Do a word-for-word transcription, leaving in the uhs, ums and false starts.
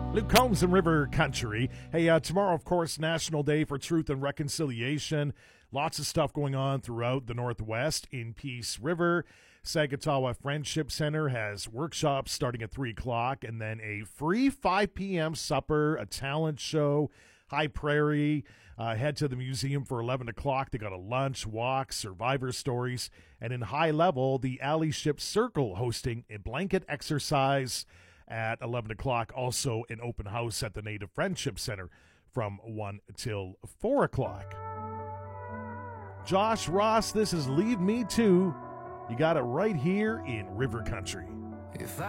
Luke Combs in River Country. Hey, uh, tomorrow, of course, National Day for Truth and Reconciliation. Lots of stuff going on throughout the Northwest in Peace River. Sagatawa Friendship Center has workshops starting at three o'clock, and then a free five p.m. supper, a talent show. High Prairie, uh, head to the museum for eleven o'clock. They got a lunch, walk, survivor stories. And in High Level, the Alley Ship Circle hosting a blanket exercise at eleven o'clock. Also an open house at the Native Friendship Center from one till four o'clock. Josh Ross, this is Leave Me To. You got it right here in River Country. If I